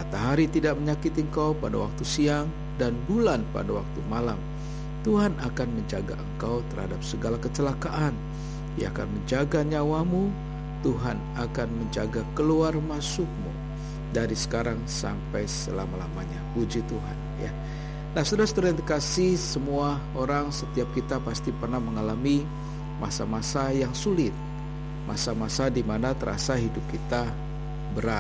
Matahari tidak menyakiti engkau pada waktu siang, dan bulan pada waktu malam. Tuhan akan menjaga engkau terhadap segala kecelakaan. Ia akan menjaga nyawamu. Tuhan akan menjaga keluar masukmu dari sekarang sampai selama-lamanya. Puji Tuhan, ya. Nah, saudara-saudara yang terkasih, semua orang, setiap kita pasti pernah mengalami masa-masa yang sulit, masa-masa di mana terasa hidup kita berat.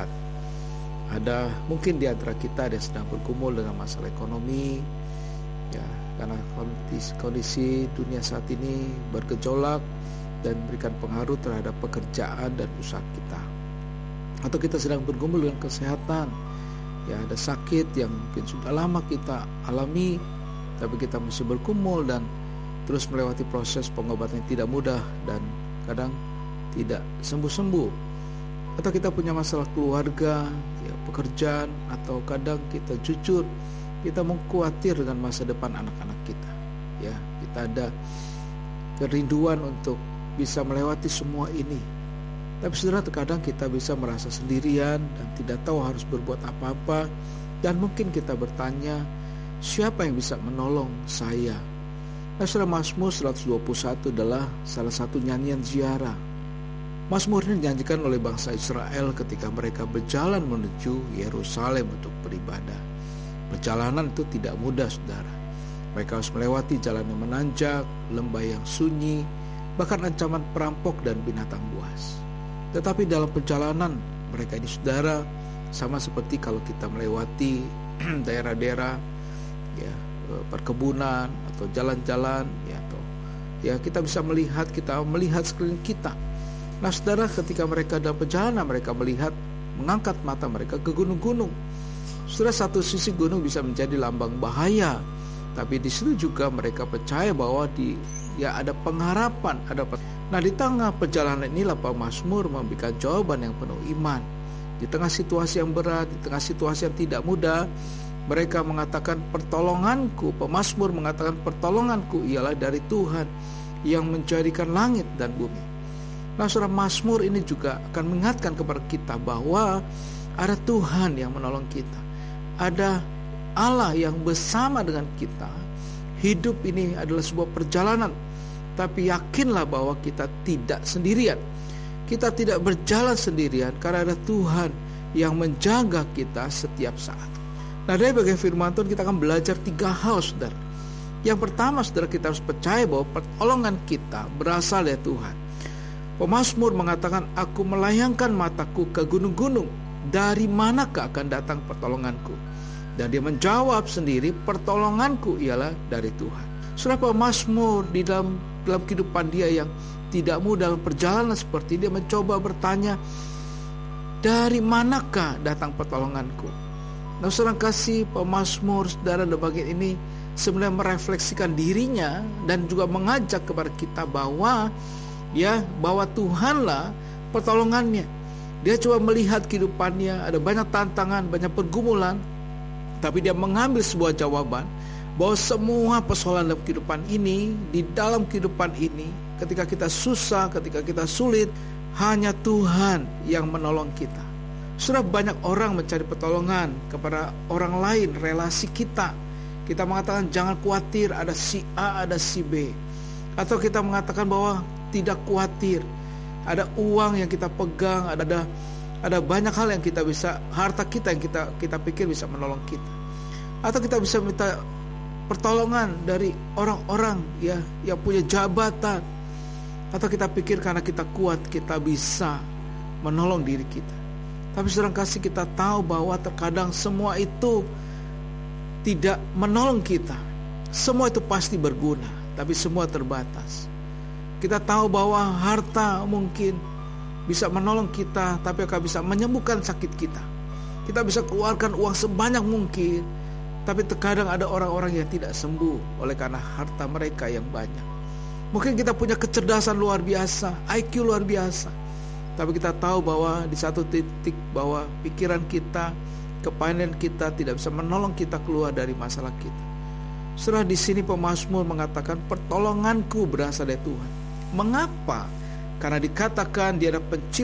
Ada mungkin di antara kita ada yang sedang bergumul dengan masalah ekonomi, ya, karena kondisi dunia saat ini bergejolak dan memberikan pengaruh terhadap pekerjaan dan usaha kita. Atau kita sedang bergumul dengan kesehatan, ya, ada sakit yang mungkin sudah lama kita alami, tapi kita masih bergumul dan terus melewati proses pengobatan yang tidak mudah dan kadang tidak sembuh-sembuh. Atau kita punya masalah keluarga, ya, pekerjaan, atau kadang kita jujur, kita khawatir dengan masa depan anak-anak kita. Ya, kita ada kerinduan untuk bisa melewati semua ini. Tapi saudara, terkadang kita bisa merasa sendirian dan tidak tahu harus berbuat apa-apa. Dan mungkin kita bertanya, siapa yang bisa menolong saya? Nah, saudara, Mazmur 121 adalah salah satu nyanyian ziarah. Mazmur ini dinyanyikan oleh bangsa Israel ketika mereka berjalan menuju Yerusalem untuk beribadah. Perjalanan itu tidak mudah, saudara. Mereka harus melewati jalan yang menanjak, lembah yang sunyi, bahkan ancaman perampok dan binatang buas. Tetapi dalam perjalanan mereka ini, saudara, sama seperti kalau kita melewati daerah-daerah, ya, perkebunan atau jalan-jalan, ya, atau ya, kita bisa melihat sekeliling kita. Nah, saudara, ketika mereka dalam perjalanan, mereka mengangkat mata mereka ke gunung-gunung. Saudara, satu sisi gunung bisa menjadi lambang bahaya, tapi di situ juga mereka percaya bahwa ada pengharapan, Nah, di tengah perjalanan inilah pemazmur memberikan jawaban yang penuh iman. Di tengah situasi yang berat, di tengah situasi yang tidak mudah, mereka mengatakan pemazmur mengatakan pertolonganku ialah dari Tuhan yang menjadikan langit dan bumi. Nah, saudara, Mazmur ini juga akan mengingatkan kepada kita bahwa ada Tuhan yang menolong kita. Ada Allah yang bersama dengan kita. Hidup ini adalah sebuah perjalanan, tapi yakinlah bahwa kita tidak sendirian. Kita tidak berjalan sendirian karena ada Tuhan yang menjaga kita setiap saat. Nah, dari bagian firman Tuhan kita akan belajar 3 hal, saudara. Yang pertama, saudara, kita harus percaya bahwa pertolongan kita berasal dari Tuhan. Pemazmur mengatakan, aku melayangkan mataku ke gunung-gunung, dari manakah akan datang pertolonganku? Dan dia menjawab sendiri, pertolonganku ialah dari Tuhan. Saudara, pemazmur di dalam kehidupan dia yang tidak mudah dalam perjalanan seperti dia mencoba bertanya, dari manakah datang pertolonganku? Nah, saudara kasih, pemazmur saudara di bagian ini sebenarnya merefleksikan dirinya dan juga mengajak kepada kita bahwa Tuhanlah pertolongannya. Dia coba melihat kehidupannya, ada banyak tantangan, banyak pergumulan, tapi dia mengambil sebuah jawaban bahwa semua persoalan dalam kehidupan ini, di dalam kehidupan ini, ketika kita susah, ketika kita sulit, hanya Tuhan yang menolong kita. Sudah banyak orang mencari pertolongan kepada orang lain, relasi kita. Kita mengatakan jangan khawatir, ada si A, ada si B. Atau kita mengatakan bahwa tidak khawatir, ada uang yang kita pegang, ada banyak hal yang kita bisa, harta kita yang kita pikir bisa menolong kita. Atau kita bisa minta pertolongan dari orang-orang yang punya jabatan. Atau kita pikir karena kita kuat kita bisa menolong diri kita. Tapi saudara kasih, kita tahu bahwa terkadang semua itu tidak menolong kita. Semua itu pasti berguna, tapi semua terbatas. Kita tahu bahwa harta mungkin bisa menolong kita, tapi akan bisa menyembuhkan sakit kita. Kita bisa keluarkan uang sebanyak mungkin, tapi terkadang ada orang-orang yang tidak sembuh oleh karena harta mereka yang banyak. Mungkin kita punya kecerdasan luar biasa, IQ luar biasa, tapi kita tahu bahwa di satu titik bahwa pikiran kita, kepandaian kita tidak bisa menolong kita keluar dari masalah kita. Setelah di sini pemazmur mengatakan pertolonganku berasal dari Tuhan. Mengapa? Karena dikatakan dia adalah pencipta